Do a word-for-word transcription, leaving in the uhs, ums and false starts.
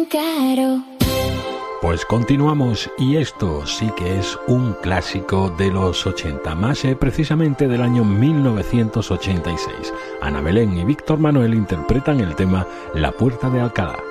Caro. Pues continuamos, y esto sí que es un clásico de los ochenta, más eh, precisamente del año mil novecientos ochenta y seis. Ana Belén y Víctor Manuel interpretan el tema La Puerta de Alcalá.